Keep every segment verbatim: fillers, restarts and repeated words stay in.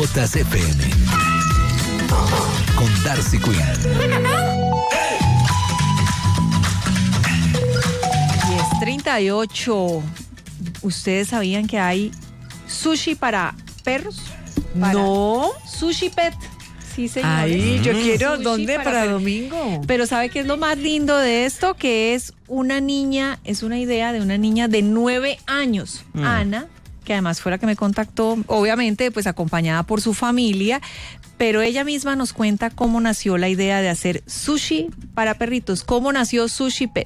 Jotas F M con Darcy Quinn. diez treinta y ocho. ¿Ustedes sabían que hay sushi para perros? Para No. Sushi pet. Sí, señores. Ay, yo quiero. Sushi ¿Dónde? para Para perros. domingo. Pero ¿sabe qué es lo más lindo de esto? Que es una niña, es una idea de una niña de nueve años, Mm. Ana, que además fue la que me contactó, obviamente pues acompañada por su familia, pero ella misma nos cuenta cómo nació la idea de hacer sushi para perritos, cómo nació Sushi Pet.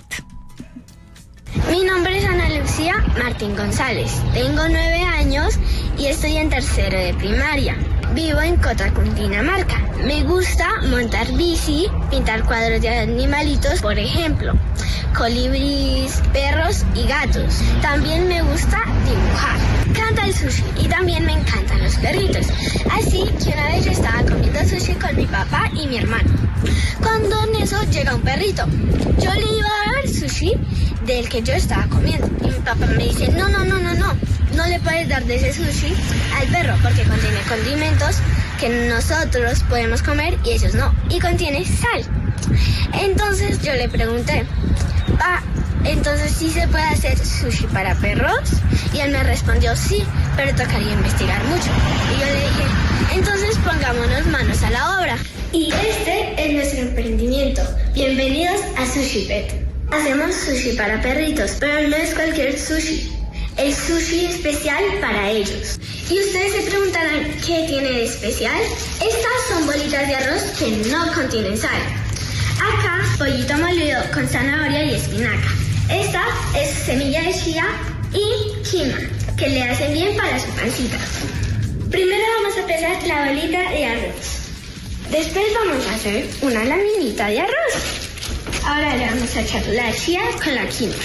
Mi nombre es Ana Lucía Martín González, tengo nueve años y estoy en tercero de primaria. Vivo en Cota, Cundinamarca. Me gusta montar bici, pintar cuadros de animalitos, por ejemplo, colibríes, perros y gatos. También me gusta dibujar. Me encanta el sushi y también me encantan los perritos. Así que una vez yo estaba comiendo sushi con mi papá y mi hermano. Cuando en eso llega un perrito. Yo le iba a dar sushi del que yo estaba comiendo. Y mi papá me dice, no, no, no, no, no. No le puedes dar de ese sushi al perro porque contiene condimentos que nosotros podemos comer y ellos no. Y contiene sal. Entonces yo le pregunté, ah, entonces sí se puede hacer sushi para perros. Y él me respondió, sí, pero tocaría investigar mucho. Y yo le dije, entonces pongámonos manos a la obra. Y este es nuestro emprendimiento. Bienvenidos a Sushi Pet. Hacemos sushi para perritos, pero no es cualquier sushi. El sushi especial para ellos. Y ustedes se preguntarán, ¿qué tiene de especial? Estas son bolitas de arroz que no contienen sal. Acá, pollito molido con zanahoria y espinaca. Esta es semilla de chía y quinoa, que le hacen bien para su pancita. Primero vamos a pesar la bolita de arroz. Después vamos a hacer una laminita de arroz. Ahora le vamos a echar la chía con la quinoa.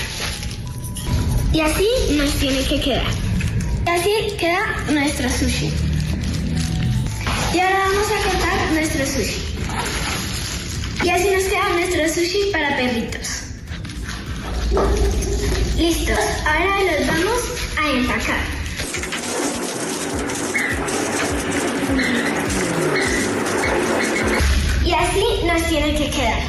Y así nos tiene que quedar. Y así queda nuestro sushi. Y ahora vamos a cortar nuestro sushi. Y así nos queda nuestro sushi para perritos. Listos. Ahora los vamos a empacar. Y así nos tiene que quedar.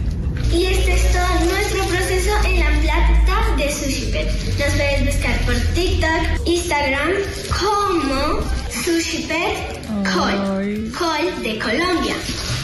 Y este es todo nuestro proceso en la plata de Sushi Pet. Nos puedes buscar por TikTok, Instagram como Sushi Pet Col, Col de Colombia.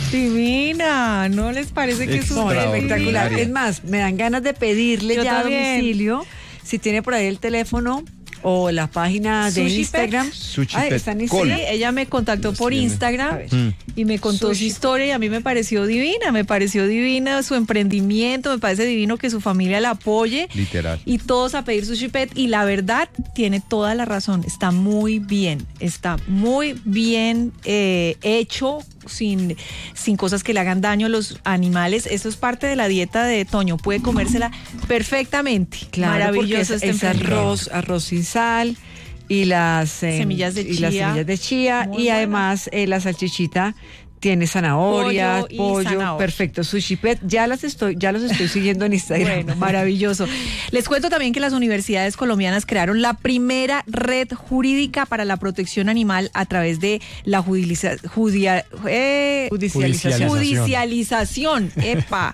Divina, ¿no les parece que es No, súper espectacular. divina? Es más, me dan ganas de pedirle Yo ya también. a domicilio, si tiene por ahí el teléfono o la página de Sushi Instagram. Sushi Ay, Pet ¿está en Sí, Instagram? ella me contactó por tiene. Instagram A ver. Mm. y me contó Sushi. su historia y a mí me pareció divina, me pareció divina su emprendimiento, me parece divino que su familia la apoye. Literal. Y todos a pedir Sushi Pet y la verdad tiene toda la razón, está muy bien, está muy bien eh, hecho, sin, sin cosas que le hagan daño a los animales. Eso es parte de la dieta de Toño, puede comérsela perfectamente. Claro, Maravilloso porque este es, es emprendimiento. arroz, arroz sin sal y las eh, Semillas de y las chía. semillas de chía Muy y buena. además eh, la salchichita tiene zanahoria, Pollo y pollo, zanahoria. perfecto. Sushi Pet, ya las estoy, ya los estoy siguiendo en Instagram. Bueno, maravilloso. Les cuento también que las universidades colombianas crearon la primera red jurídica para la protección animal a través de la judicializa- judia- eh, Judicialización. judicialización, epa,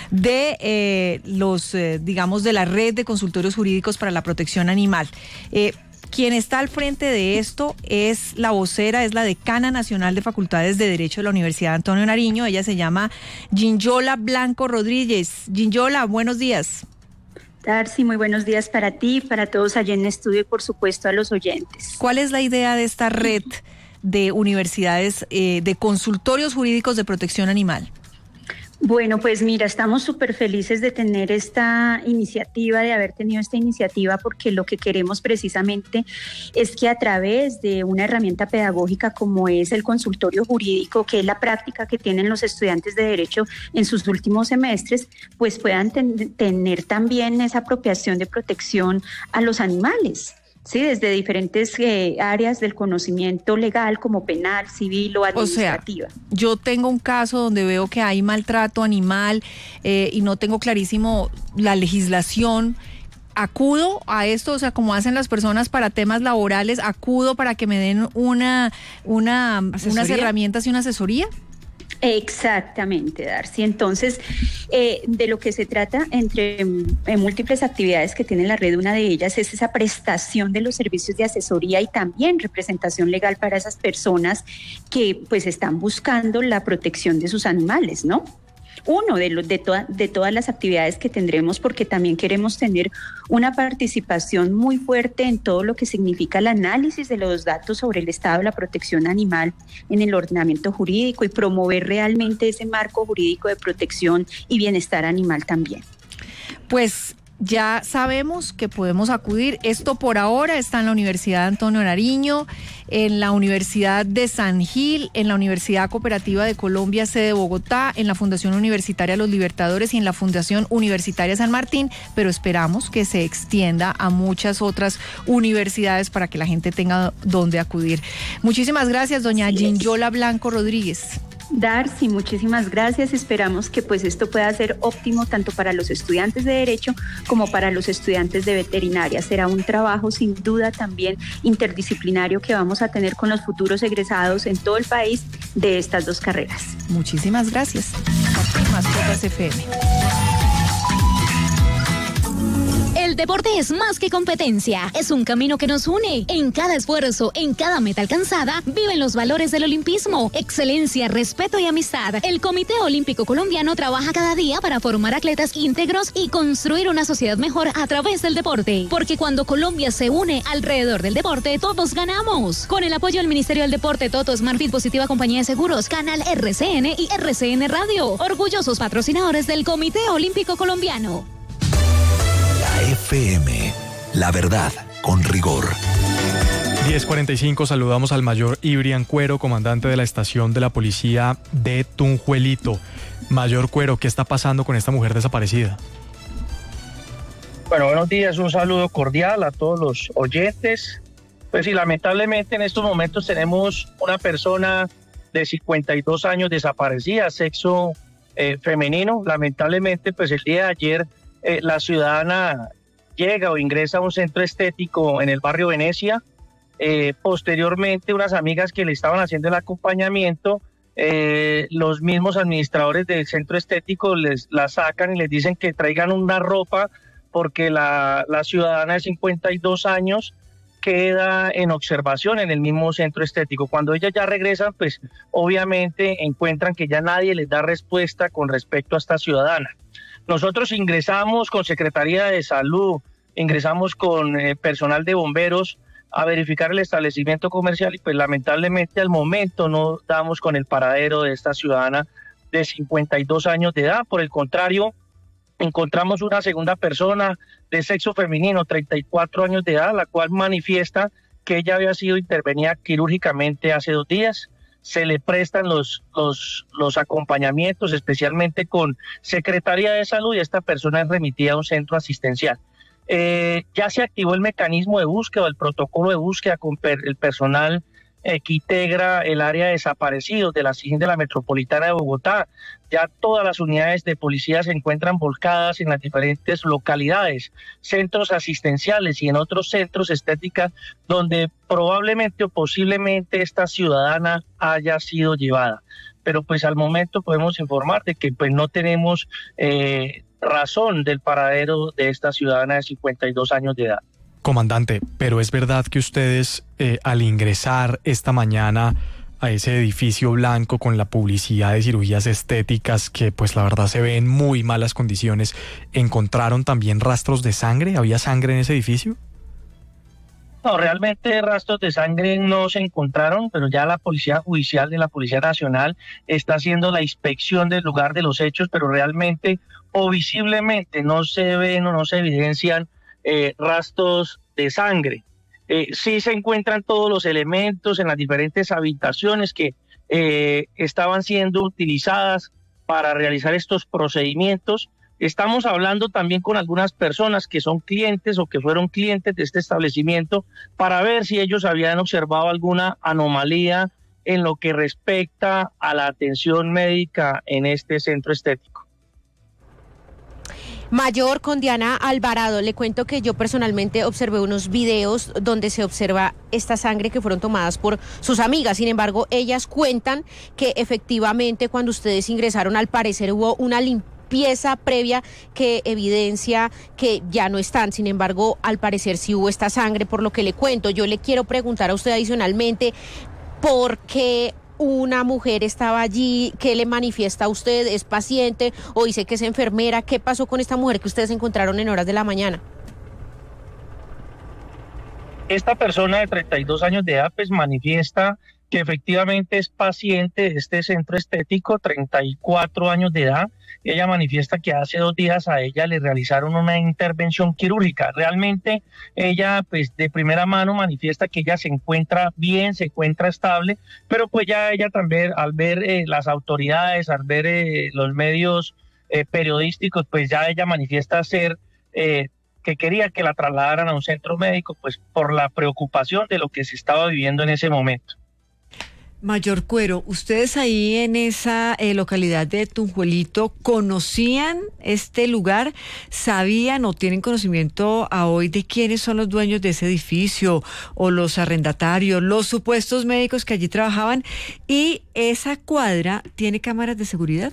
de eh, los, eh, digamos, de la red de consultorios jurídicos para la protección animal. Eh, Quien está al frente de esto es la vocera, es la decana nacional de Facultades de Derecho de la Universidad Antonio Nariño. Ella se llama Ginyola Blanco Rodríguez. Ginyola, buenos días. Darcy, muy buenos días para ti, para todos allá en el estudio y por supuesto a los oyentes. ¿Cuál es la idea de esta red de universidades, eh, de consultorios jurídicos de protección animal? Bueno, pues mira, estamos súper felices de tener esta iniciativa, de haber tenido esta iniciativa, porque lo que queremos precisamente es que a través de una herramienta pedagógica como es el consultorio jurídico, que es la práctica que tienen los estudiantes de Derecho en sus últimos semestres, pues puedan ten- tener también esa apropiación de protección a los animales. Sí, desde diferentes eh, áreas del conocimiento legal como penal, civil o administrativa. O sea, yo tengo un caso donde veo que hay maltrato animal eh, y no tengo clarísimo la legislación. acudo a esto, o sea, como hacen las personas para temas laborales, acudo para que me den una, una unas herramientas y una asesoría. Exactamente, Darcy. Entonces, eh, de lo que se trata entre eh, múltiples actividades que tiene la red, una de ellas es esa prestación de los servicios de asesoría y también representación legal para esas personas que pues están buscando la protección de sus animales, ¿no? Uno de, los, de, toda, de todas las actividades que tendremos, porque también queremos tener una participación muy fuerte en todo lo que significa el análisis de los datos sobre el estado de la protección animal en el ordenamiento jurídico y promover realmente ese marco jurídico de protección y bienestar animal también. Pues ya sabemos que podemos acudir. Esto por ahora está en la Universidad Antonio Nariño, en la Universidad de San Gil, en la Universidad Cooperativa de Colombia, sede Bogotá, en la Fundación Universitaria Los Libertadores y en la Fundación Universitaria San Martín, pero esperamos que se extienda a muchas otras universidades para que la gente tenga dónde acudir. Muchísimas gracias, doña Ginyola Blanco Rodríguez. Darcy, muchísimas gracias. Esperamos que pues esto pueda ser óptimo tanto para los estudiantes de Derecho como para los estudiantes de Veterinaria. Será un trabajo sin duda también interdisciplinario que vamos a tener con los futuros egresados en todo el país de estas dos carreras. Muchísimas gracias. Mascotas F M. El deporte es más que competencia, es un camino que nos une. En cada esfuerzo, en cada meta alcanzada, viven los valores del olimpismo, excelencia, respeto y amistad. El Comité Olímpico Colombiano trabaja cada día para formar atletas íntegros y construir una sociedad mejor a través del deporte. Porque cuando Colombia se une alrededor del deporte, todos ganamos. Con el apoyo del Ministerio del Deporte, Toto, Smartfit, Positiva Compañía de Seguros, Canal R C N y R C N Radio. Orgullosos patrocinadores del Comité Olímpico Colombiano. F M, la verdad con rigor. diez cuarenta y cinco, saludamos al mayor Ibrian Cuero, comandante de la estación de la policía de Tunjuelito. Mayor Cuero, ¿qué está pasando con esta mujer desaparecida? Bueno, buenos días, un saludo cordial a todos los oyentes. Pues sí, lamentablemente en estos momentos tenemos una persona de cincuenta y dos años desaparecida, sexo eh, femenino. Lamentablemente, pues el día de ayer eh, la ciudadana llega o ingresa a un centro estético en el barrio Venecia. Eh, posteriormente, unas amigas que le estaban haciendo el acompañamiento, eh, los mismos administradores del centro estético les la sacan y les dicen que traigan una ropa porque la, la ciudadana de cincuenta y dos años queda en observación en el mismo centro estético. Cuando ellas ya regresan, pues obviamente encuentran que ya nadie les da respuesta con respecto a esta ciudadana. Nosotros ingresamos con Secretaría de Salud, ingresamos con eh, personal de bomberos a verificar el establecimiento comercial y pues lamentablemente al momento no damos con el paradero de esta ciudadana de cincuenta y dos años de edad. Por el contrario, encontramos una segunda persona de sexo femenino, treinta y cuatro años de edad, la cual manifiesta que ella había sido intervenida quirúrgicamente hace dos días. Se le prestan los, los, los acompañamientos, especialmente con Secretaría de Salud, y esta persona es remitida a un centro asistencial. Eh, ya se activó el mecanismo de búsqueda, el protocolo de búsqueda con per, el personal eh, que integra el área de desaparecidos de la S I G I N de la Metropolitana de Bogotá. Ya todas las unidades de policía se encuentran volcadas en las diferentes localidades, centros asistenciales y en otros centros estéticos donde probablemente o posiblemente esta ciudadana haya sido llevada. Pero pues al momento podemos informar de que pues no tenemos eh, razón del paradero de esta ciudadana de cincuenta y dos años de edad. Comandante, pero es verdad que ustedes eh, al ingresar esta mañana a ese edificio blanco con la publicidad de cirugías estéticas que pues la verdad se ve en muy malas condiciones, ¿encontraron también rastros de sangre? ¿Había sangre en ese edificio? No, realmente rastros de sangre no se encontraron, pero ya la Policía Judicial de la Policía Nacional está haciendo la inspección del lugar de los hechos, pero realmente o visiblemente no se ven o no se evidencian eh, rastros de sangre. Eh, sí se encuentran todos los elementos en las diferentes habitaciones que eh, estaban siendo utilizadas para realizar estos procedimientos. Estamos hablando también con algunas personas que son clientes o que fueron clientes de este establecimiento para ver si ellos habían observado alguna anomalía en lo que respecta a la atención médica en este centro estético. Mayor, con Diana Alvarado. Le cuento que yo personalmente observé unos videos donde se observa esta sangre que fueron tomadas por sus amigas. Sin embargo, ellas cuentan que efectivamente cuando ustedes ingresaron, al parecer hubo una limpieza previa que evidencia que ya no están. Sin embargo, al parecer sí hubo esta sangre, por lo que le cuento. Yo le quiero preguntar a usted adicionalmente por qué una mujer estaba allí. ¿Qué le manifiesta a usted? ¿Es paciente o dice que es enfermera? ¿Qué pasó con esta mujer que ustedes encontraron en horas de la mañana? Esta persona de treinta y dos años de edad pues manifiesta que efectivamente es paciente de este centro estético, treinta y cuatro años de edad. Ella manifiesta que hace dos días a ella le realizaron una intervención quirúrgica. Realmente ella pues de primera mano manifiesta que ella se encuentra bien, se encuentra estable, pero pues ya ella también al ver eh, las autoridades, al ver eh, los medios eh, periodísticos, pues ya ella manifiesta ser eh, que quería que la trasladaran a un centro médico, pues por la preocupación de lo que se estaba viviendo en ese momento. Mayor Cuero, ¿ustedes ahí en esa eh, localidad de Tunjuelito conocían este lugar? ¿Sabían o tienen conocimiento a hoy de quiénes son los dueños de ese edificio o los arrendatarios, los supuestos médicos que allí trabajaban? ¿Y esa cuadra tiene cámaras de seguridad?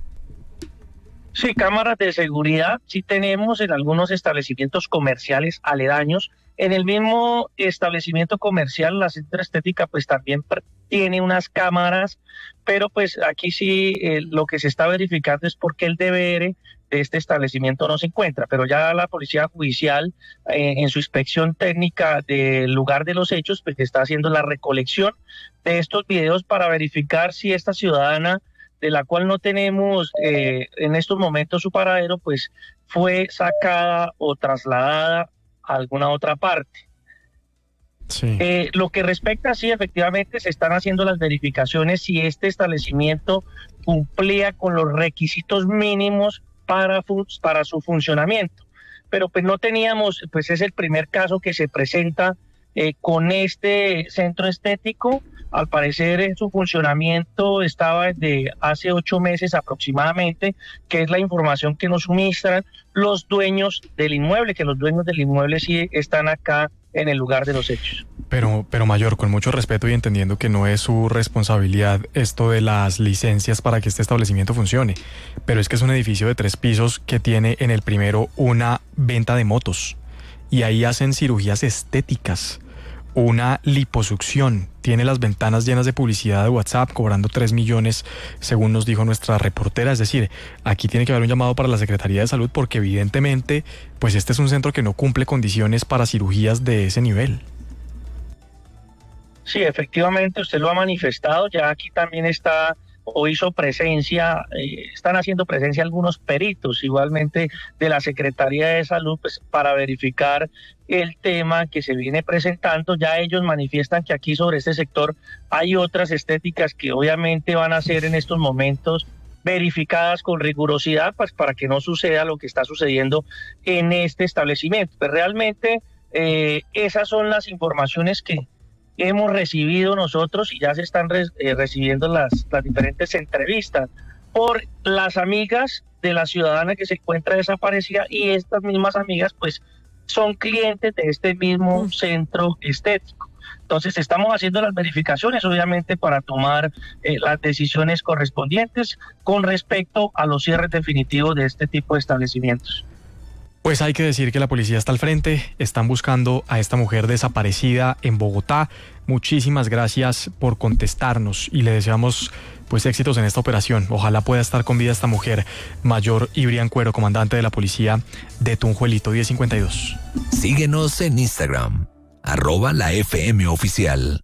Sí, cámaras de seguridad sí tenemos en algunos establecimientos comerciales aledaños. En el mismo establecimiento comercial, la centro estética, pues también tiene unas cámaras, pero pues aquí sí eh, lo que se está verificando es por qué el D V R de este establecimiento no se encuentra, pero ya la policía judicial eh, en su inspección técnica del lugar de los hechos, pues está haciendo la recolección de estos videos para verificar si esta ciudadana, de la cual no tenemos eh, en estos momentos su paradero, pues fue sacada o trasladada a alguna otra parte. Sí. Eh, lo que respecta, sí, efectivamente se están haciendo las verificaciones si este establecimiento cumplía con los requisitos mínimos para, para su funcionamiento. Pero pues no teníamos, pues es el primer caso que se presenta eh, con este centro estético. Al parecer en su funcionamiento estaba desde hace ocho meses aproximadamente, que es la información que nos suministran los dueños del inmueble, que los dueños del inmueble sí están acá en el lugar de los hechos. Pero, pero Mayor, con mucho respeto y entendiendo que no es su responsabilidad esto de las licencias para que este establecimiento funcione, pero es que es un edificio de tres pisos que tiene en el primero una venta de motos y ahí hacen cirugías estéticas, una liposucción, tiene las ventanas llenas de publicidad de WhatsApp cobrando tres millones, según nos dijo nuestra reportera. Es decir, aquí tiene que haber un llamado para la Secretaría de Salud porque evidentemente pues este es un centro que no cumple condiciones para cirugías de ese nivel. Sí, efectivamente, usted lo ha manifestado, ya aquí también está o hizo presencia, eh, están haciendo presencia algunos peritos igualmente de la Secretaría de Salud, pues para verificar el tema que se viene presentando. Ya ellos manifiestan que aquí sobre este sector hay otras estéticas que obviamente van a ser en estos momentos verificadas con rigurosidad, pues para que no suceda lo que está sucediendo en este establecimiento. Pues realmente eh, esas son las informaciones que hemos recibido nosotros y ya se están re, eh, recibiendo las, las diferentes entrevistas por las amigas de la ciudadana que se encuentra desaparecida, y estas mismas amigas pues son clientes de este mismo centro estético. Entonces estamos haciendo las verificaciones obviamente para tomar eh, las decisiones correspondientes con respecto a los cierres definitivos de este tipo de establecimientos. Pues hay que decir que la policía está al frente, están buscando a esta mujer desaparecida en Bogotá. Muchísimas gracias por contestarnos y le deseamos pues éxitos en esta operación. Ojalá pueda estar con vida esta mujer. Mayor Ibrián Cuero, comandante de la policía de Tunjuelito diez cincuenta y dos. Síguenos en Instagram, arroba la F M oficial.